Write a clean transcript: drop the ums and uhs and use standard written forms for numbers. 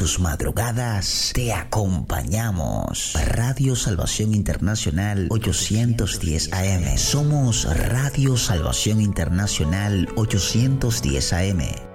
tus madrugadas te acompañamos. Radio Salvación Internacional 810 AM. Somos Radio Salvación Internacional 810 AM.